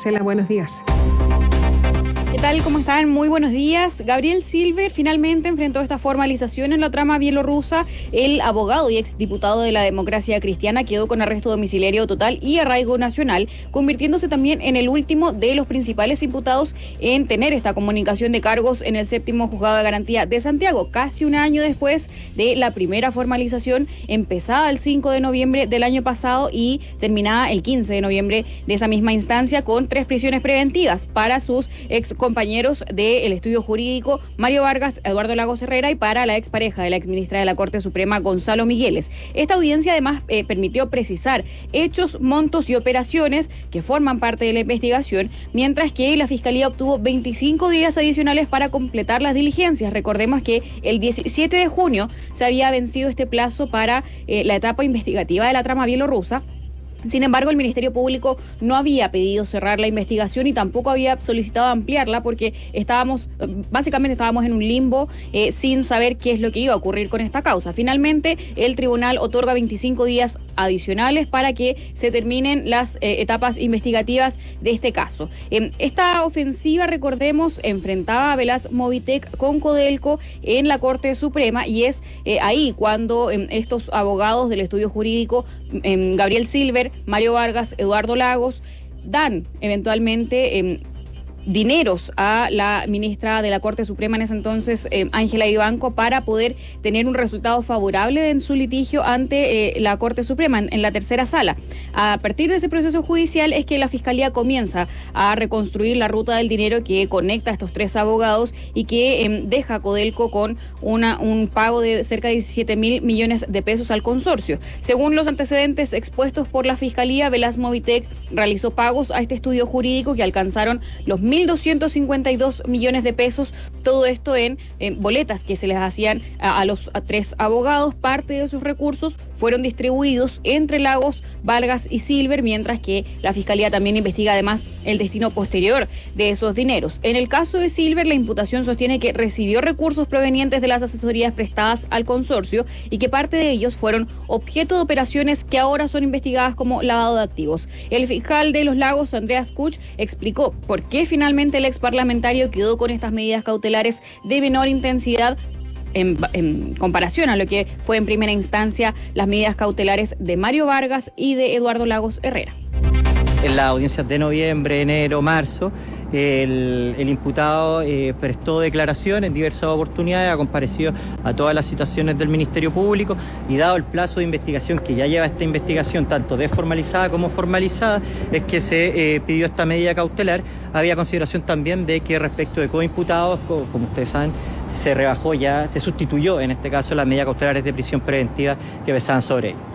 Marcela, buenos días. ¿Qué tal? ¿Cómo están? Muy buenos días. Gabriel Silver finalmente enfrentó esta formalización en la trama bielorrusa. El abogado y exdiputado de la Democracia Cristiana quedó con arresto domiciliario total y arraigo nacional, convirtiéndose también en el último de los principales imputados en tener esta comunicación de cargos en el 7º Juzgado de Garantía de Santiago, casi un año después de la primera formalización, empezada el 5 de noviembre del año pasado y terminada el 15 de noviembre de esa misma instancia, con 3 prisiones preventivas para sus compañeros del estudio jurídico Mario Vargas, Eduardo Lagos Herrera, y para la expareja de la exministra de la Corte Suprema, Gonzalo Migueles. Esta audiencia además permitió precisar hechos, montos y operaciones que forman parte de la investigación, mientras que la Fiscalía obtuvo 25 días adicionales para completar las diligencias. Recordemos que el 17 de junio se había vencido este plazo para la etapa investigativa de la trama bielorrusa. Sin embargo, el Ministerio Público no había pedido cerrar la investigación y tampoco había solicitado ampliarla, porque básicamente estábamos en un limbo sin saber qué es lo que iba a ocurrir con esta causa. Finalmente, el tribunal otorga 25 días adicionales para que se terminen las etapas investigativas de este caso. Esta ofensiva, recordemos, enfrentaba a Velaz Movitech con Codelco en la Corte Suprema, y es ahí cuando estos abogados del estudio jurídico, Gabriel Silver, Mario Vargas, Eduardo Lagos, dan eventualmente dineros a la ministra de la Corte Suprema en ese entonces, Ángela Vivanco, para poder tener un resultado favorable en su litigio ante la Corte Suprema en la tercera sala. A partir de ese proceso judicial es que la Fiscalía comienza a reconstruir la ruta del dinero que conecta a estos 3 abogados y que deja a Codelco con un pago de cerca de 17.000 millones de pesos al consorcio. Según los antecedentes expuestos por la Fiscalía, Velaz Movitech realizó pagos a este estudio jurídico que alcanzaron los 1.252 millones de pesos, todo esto en boletas que se les hacían a los 3 abogados. Parte de sus recursos fueron distribuidos entre Lagos, Vargas y Silver, mientras que la Fiscalía también investiga además el destino posterior de esos dineros. En el caso de Silver, la imputación sostiene que recibió recursos provenientes de las asesorías prestadas al consorcio y que parte de ellos fueron objeto de operaciones que ahora son investigadas como lavado de activos. El fiscal de Los Lagos, Andreas Kuch, explicó por qué finalmente el ex parlamentario quedó con estas medidas cautelares de menor intensidad en comparación a lo que fue en primera instancia las medidas cautelares de Mario Vargas y de Eduardo Lagos Herrera. En las audiencias de noviembre, enero, marzo, el imputado prestó declaración en diversas oportunidades, ha comparecido a todas las citaciones del Ministerio Público, y dado el plazo de investigación que ya lleva esta investigación, tanto desformalizada como formalizada, es que se pidió esta medida cautelar. Había consideración también de que respecto de coimputados, como ustedes saben, se sustituyó en este caso las medidas cautelares de prisión preventiva que pesaban sobre ellos.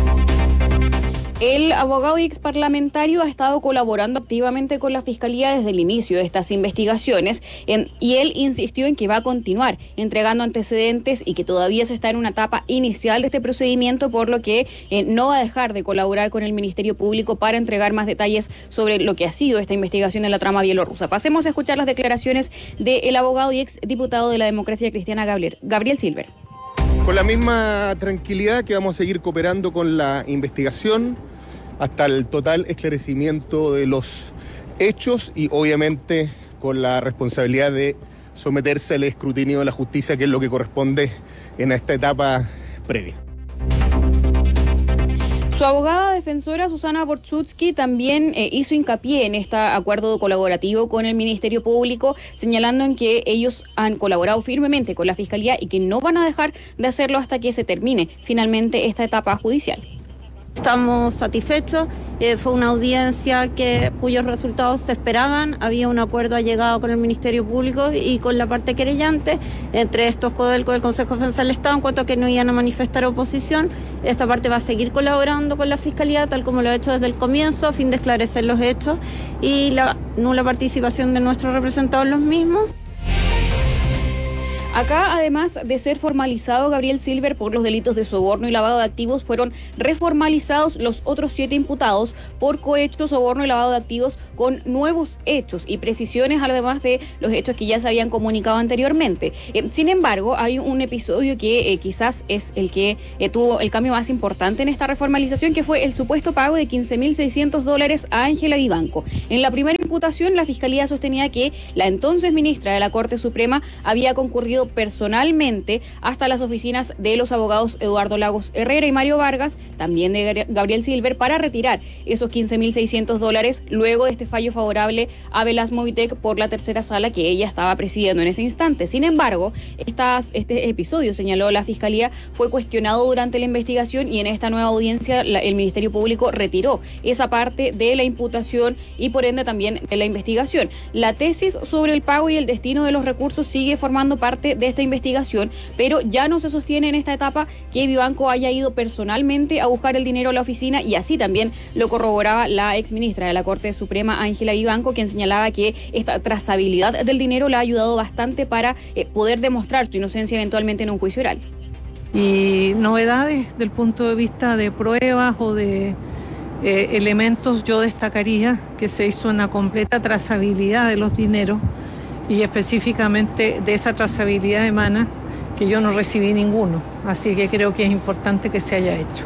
El abogado y exparlamentario ha estado colaborando activamente con la Fiscalía desde el inicio de estas investigaciones, y él insistió en que va a continuar entregando antecedentes y que todavía se está en una etapa inicial de este procedimiento, por lo que no va a dejar de colaborar con el Ministerio Público para entregar más detalles sobre lo que ha sido esta investigación en la trama bielorrusa. Pasemos a escuchar las declaraciones del abogado y exdiputado de la Democracia Cristiana, Gabriel Silver. Con la misma tranquilidad que vamos a seguir cooperando con la investigación hasta el total esclarecimiento de los hechos, y obviamente con la responsabilidad de someterse al escrutinio de la justicia, que es lo que corresponde en esta etapa previa. Su abogada defensora, Susana Bortzutsky, también hizo hincapié en este acuerdo colaborativo con el Ministerio Público, señalando en que ellos han colaborado firmemente con la Fiscalía y que no van a dejar de hacerlo hasta que se termine finalmente esta etapa judicial. Estamos satisfechos, fue una audiencia cuyos resultados se esperaban, había un acuerdo allegado con el Ministerio Público y con la parte querellante, entre estos Codelco del Consejo de Defensa del Estado, en cuanto a que no iban a manifestar oposición. Esta parte va a seguir colaborando con la Fiscalía, tal como lo ha hecho desde el comienzo, a fin de esclarecer los hechos y la nula participación de nuestros representados en los mismos. Acá, además de ser formalizado Gabriel Silver por los delitos de soborno y lavado de activos, fueron reformalizados los otros 7 imputados por cohecho, soborno y lavado de activos con nuevos hechos y precisiones, además de los hechos que ya se habían comunicado anteriormente. Sin embargo, hay un episodio que quizás es el que tuvo el cambio más importante en esta reformalización, que fue el supuesto pago de $15.600 a Ángela Vivanco. En la primera imputación, la Fiscalía sostenía que la entonces ministra de la Corte Suprema había concurrido personalmente hasta las oficinas de los abogados Eduardo Lagos Herrera y Mario Vargas, también de Gabriel Silver, para retirar esos $15.600 luego de este fallo favorable a Velaz Movitec por la tercera sala que ella estaba presidiendo en ese instante. Sin embargo, este episodio, señaló la Fiscalía, fue cuestionado durante la investigación y en esta nueva audiencia el Ministerio Público retiró esa parte de la imputación y por ende también de la investigación. La tesis sobre el pago y el destino de los recursos sigue formando parte de esta investigación, pero ya no se sostiene en esta etapa que Vivanco haya ido personalmente a buscar el dinero a la oficina, y así también lo corroboraba la exministra de la Corte Suprema, Ángela Vivanco, quien señalaba que esta trazabilidad del dinero le ha ayudado bastante para poder demostrar su inocencia eventualmente en un juicio oral. Y novedades del punto de vista de pruebas o de elementos, yo destacaría que se hizo una completa trazabilidad de los dineros, y específicamente de esa trazabilidad emana que yo no recibí ninguno, así que creo que es importante que se haya hecho.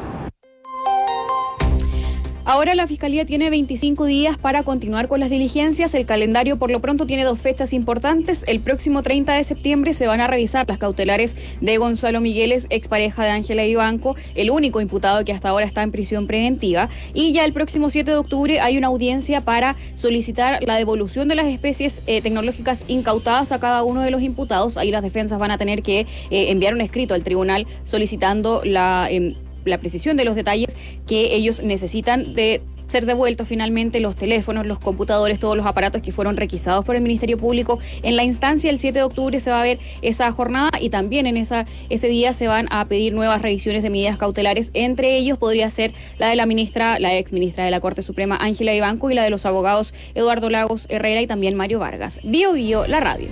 Ahora la Fiscalía tiene 25 días para continuar con las diligencias. El calendario por lo pronto tiene 2 fechas importantes. El próximo 30 de septiembre se van a revisar las cautelares de Gonzalo Migueles, expareja de Ángela Vivanco, el único imputado que hasta ahora está en prisión preventiva. Y ya el próximo 7 de octubre hay una audiencia para solicitar la devolución de las especies tecnológicas incautadas a cada uno de los imputados. Ahí las defensas van a tener que enviar un escrito al tribunal solicitando la precisión de los detalles que ellos necesitan de ser devueltos finalmente, los teléfonos, los computadores, todos los aparatos que fueron requisados por el Ministerio Público. En la instancia, el 7 de octubre se va a ver esa jornada y también en ese día se van a pedir nuevas revisiones de medidas cautelares. Entre ellos podría ser la de la ex ministra de la Corte Suprema, Ángela Vivanco, y la de los abogados Eduardo Lagos Herrera y también Mario Vargas. Bio Bio, la radio.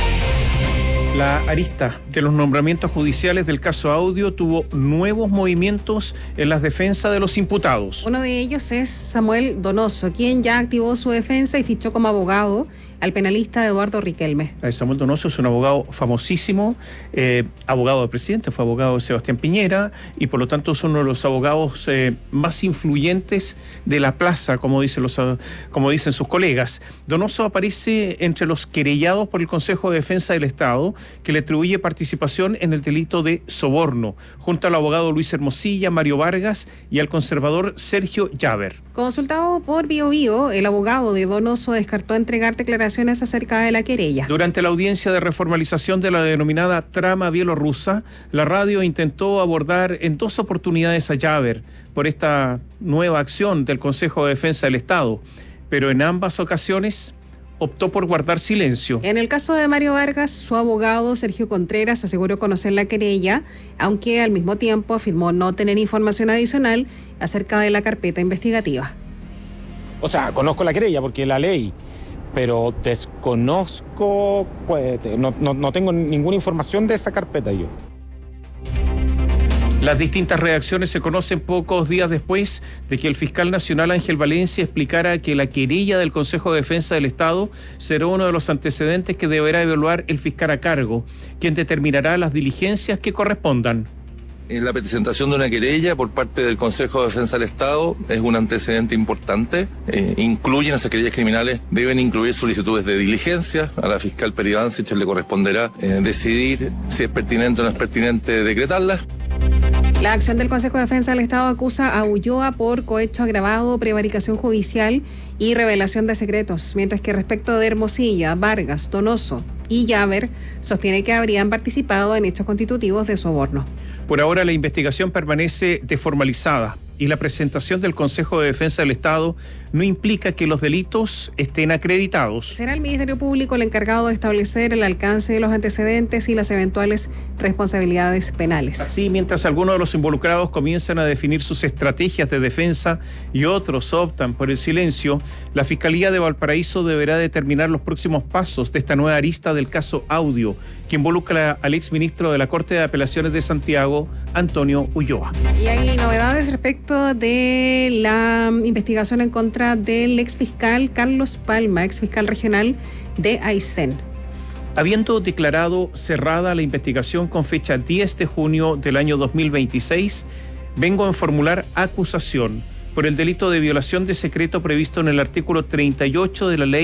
La arista de los nombramientos judiciales del caso Audio tuvo nuevos movimientos en las defensas de los imputados. Uno de ellos es Samuel Donoso, quien ya activó su defensa y fichó como abogado al penalista Eduardo Riquelme. Samuel Donoso es un abogado famosísimo, abogado del presidente, fue abogado de Sebastián Piñera y por lo tanto es uno de los abogados más influyentes de la plaza, como dicen sus colegas. Donoso aparece entre los querellados por el Consejo de Defensa del Estado, que le atribuye participación en el delito de soborno, junto al abogado Luis Hermosilla, Mario Vargas y al conservador Sergio Llaver. Consultado por Bio Bio, el abogado de Donoso descartó entregar declaraciones acerca de la querella. Durante la audiencia de reformalización de la denominada trama bielorrusa, la radio intentó abordar en 2 oportunidades a Llaver por esta nueva acción del Consejo de Defensa del Estado, pero en ambas ocasiones optó por guardar silencio. En el caso de Mario Vargas, su abogado Sergio Contreras aseguró conocer la querella, aunque al mismo tiempo afirmó no tener información adicional acerca de la carpeta investigativa. O sea, conozco la querella porque la leí, pero desconozco, pues, no tengo ninguna información de esa carpeta yo. Las distintas reacciones se conocen pocos días después de que el fiscal nacional Ángel Valencia explicara que la querella del Consejo de Defensa del Estado será uno de los antecedentes que deberá evaluar el fiscal a cargo, quien determinará las diligencias que correspondan. La presentación de una querella por parte del Consejo de Defensa del Estado es un antecedente importante. Incluyen esas querellas criminales, deben incluir solicitudes de diligencia. A la fiscal Peri Bancich le corresponderá decidir si es pertinente o no es pertinente decretarlas. La acción del Consejo de Defensa del Estado acusa a Ulloa por cohecho agravado, prevaricación judicial y revelación de secretos, mientras que respecto de Hermosilla, Vargas, Donoso y Llaver, sostiene que habrían participado en hechos constitutivos de soborno. Por ahora la investigación permanece desformalizada. y la presentación del Consejo de Defensa del Estado no implica que los delitos estén acreditados. Será el Ministerio Público el encargado de establecer el alcance de los antecedentes y las eventuales responsabilidades penales. Así, mientras algunos de los involucrados comienzan a definir sus estrategias de defensa y otros optan por el silencio, la Fiscalía de Valparaíso deberá determinar los próximos pasos de esta nueva arista del caso Audio, que involucra al exministro de la Corte de Apelaciones de Santiago, Antonio Ulloa. Y hay novedades respecto de la investigación en contra del exfiscal Carlos Palma, exfiscal regional de Aysén. Habiendo declarado cerrada la investigación con fecha 10 de junio del año 2026, vengo a formular acusación por el delito de violación de secreto previsto en el artículo 38 de la Ley